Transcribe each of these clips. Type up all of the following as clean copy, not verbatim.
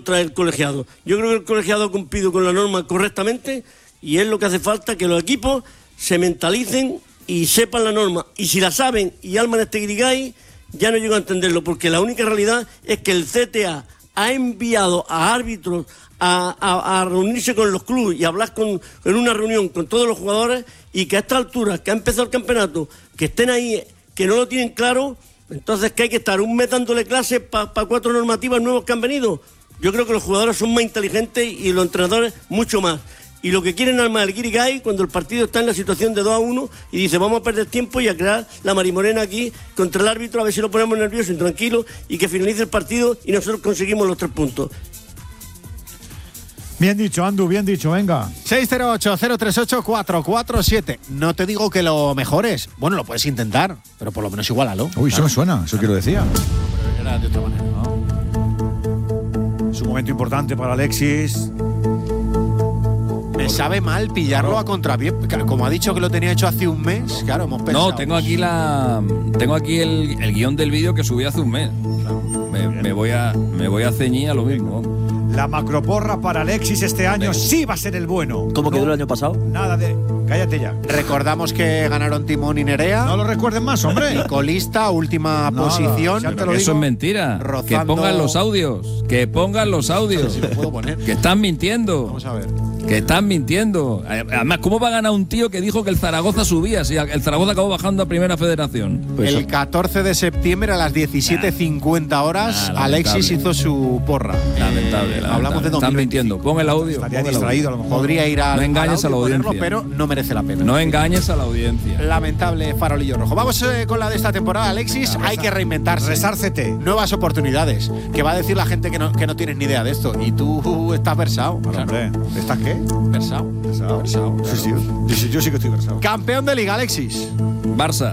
contra el colegiado. Yo creo que el colegiado ha cumplido con la norma correctamente y es lo que hace falta, que los equipos se mentalicen y sepan la norma. Y si la saben y alman este grigay, ya no llego a entenderlo, porque la única realidad es que el CTA ha enviado a árbitros a reunirse con los clubes y hablar en una reunión con todos los jugadores, y que a esta altura, que ha empezado el campeonato, que estén ahí, que no lo tienen claro, entonces que hay que estar un mes dándole clases para 4 normativas nuevas que han venido. Yo creo que los jugadores son más inteligentes y los entrenadores mucho más. Y lo que quieren armar el guirigay cuando el partido está en la situación de 2-1 y dice vamos a perder tiempo y a crear la marimorena aquí contra el árbitro, a ver si lo ponemos nervioso y tranquilo y que finalice el partido y nosotros conseguimos los 3 puntos. Bien dicho, Andu, bien dicho, venga. 608-038-447. No te digo que lo mejores. Bueno, lo puedes intentar, pero por lo menos igualalo. Uy, eso me suena, eso quiero decir. Pero era de otra manera, ¿no? Es un momento importante para Alexis. Me sabe mal pillarlo a contrapié. Como ha dicho que lo tenía hecho hace un mes, claro, hemos pensado. No, tengo aquí el guión del vídeo que subí hace un mes. Claro. Me voy a ceñir a lo mismo. La macroporra para Alexis este año sí va a ser el bueno. ¿Cómo quedó el año pasado? Nada de... Cállate ya. Recordamos que ganaron Timón y Nerea. No lo recuerden más, hombre. Y colista, última posición. Ya te lo digo. Eso es mentira. Rozando... Que pongan los audios. Que pongan los audios. Si lo puedo poner. Que están mintiendo. Vamos a ver. Que están mintiendo. Además, ¿cómo va a ganar un tío que dijo que el Zaragoza subía si el Zaragoza acabó bajando a Primera Federación? Pues el 14 de septiembre a las 17:50 horas, Alexis hizo su porra. Lamentable. Hablamos de 2025. Están mintiendo. Pon el audio. Estaría distraído a lo mejor. Podría ir a No engañes a la audiencia. Pero no merece la pena. No engañes a la audiencia. Lamentable farolillo rojo. Vamos con la de esta temporada, Alexis. Hay que reinventarse. Resárcete. Nuevas oportunidades. Que va a decir la gente que no tienes ni idea de esto. Y tú estás versado. Claro. Hombre, ¿estás qué? Versado. Versado. Claro. Sí. Yo sí que estoy versado. Campeón de Liga, Alexis. Barça.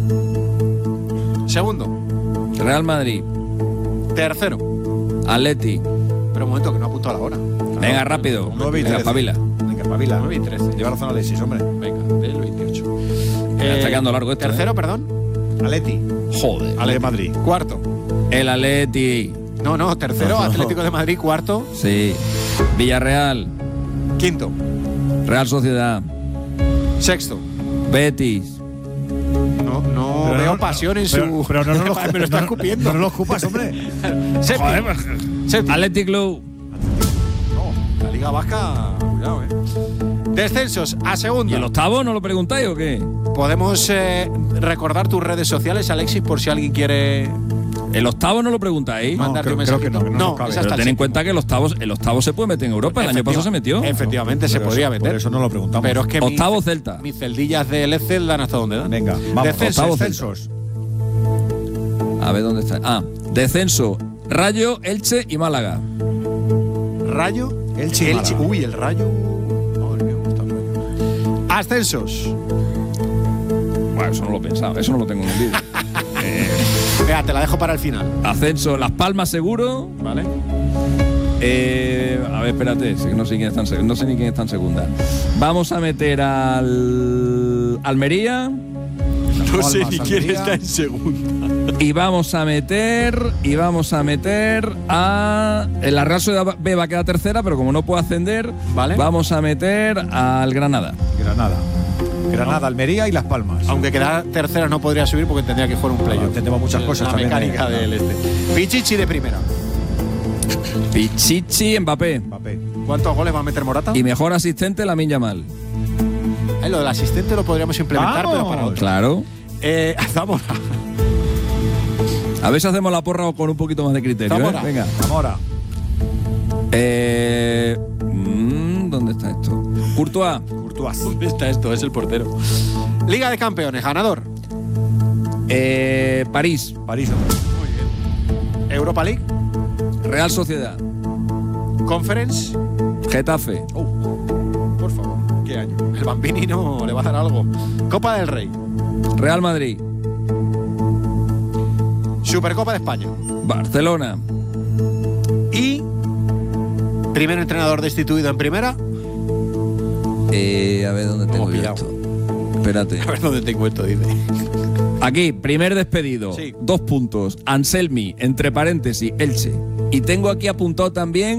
Segundo. Real Madrid. Tercero. Atleti. Pero un momento, que no apunto a la hora. Venga, rápido. 9 y 13. Venga, espabila. Venga, espabila. 9 y 13. Lleva razón Alexis, hombre. Venga, del 28. Está quedando largo esto. Tercero, perdón. Atleti. Joder. Ale de Madrid. Cuarto. El Atleti. No, tercero, Atlético de Madrid. Cuarto. Sí. Villarreal. Quinto. Real Sociedad. Sexto. Betis. No Pero veo pasión en su... Pero no lo me lo está escupiendo. No lo ocupas, hombre. Séptimo. Séptimo. Athletic Club. No, la Liga Vasca, cuidado, Descensos a segunda. ¿Y el octavo no lo preguntáis o qué? Podemos recordar tus redes sociales, Alexis, por si alguien quiere... El octavo no lo preguntáis. No, mandarte un creo que mensajito. no cabe. es hasta Pero ten en cuenta que el octavo se puede meter en Europa. El año pasado se metió. Efectivamente, se Pero podría eso, meter. Por eso no lo preguntamos. Pero es que Octavo Celta. mis celdillas del Excel dan hasta donde dan. Venga, vamos. Descensos. Descensos. A ver dónde está. Descenso. Rayo, Elche y Málaga. Rayo, Elche y Málaga. Uy, el Rayo. Madre mía, cómo está el Rayo. Ascensos. Bueno, eso no lo he pensado. Eso no lo tengo en el vídeo. Venga, te la dejo para el final. Ascenso. Las Palmas seguro. ¿Vale? A ver, espérate. No sé ni quién está en segunda. Vamos a meter al Almería. No sé ni quién Almería. está en segunda. Y vamos a meter a... La Real Sociedad B va a quedar tercera, pero como no puede ascender, Vale. vamos a meter al Granada. Granada, Almería y Las Palmas. Aunque quedara tercera no podría subir porque tendría que jugar un playoff. Entendemos muchas cosas La también. mecánica del Pichichi de primera. Pichichi, Mbappé. Mbappé. ¿Cuántos goles va a meter Morata? Y mejor asistente, Lamine Yamal. Lo del asistente lo podríamos implementar, ¡Vamos! pero para otro. Claro. Zamora. A ver si hacemos la porra con un poquito más de criterio. Zamora. Venga. Zamora. ¿Dónde está esto? Courtois. ¿Dónde está esto? Es el portero. Liga de Campeones, ganador. París. París. Europa League. Real Sociedad. Conference. Getafe. Por favor, ¿qué año? El Bambini no le va a dar algo. Copa del Rey. Real Madrid. Supercopa de España. Barcelona. Y primer entrenador destituido en primera. A ver dónde tengo yo pillado. esto. Espérate. A ver dónde tengo esto, dice. Aquí, primer despedido. Sí. 2 puntos. Anselmi, entre paréntesis, Elche. Y tengo aquí apuntado también